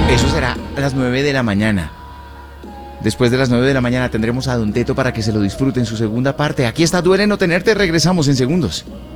Eso será a las 9 de la mañana. Después de las 9 de la mañana tendremos a Don Teto para que se lo disfrute en su segunda parte. Aquí está Duele no tenerte, regresamos en segundos.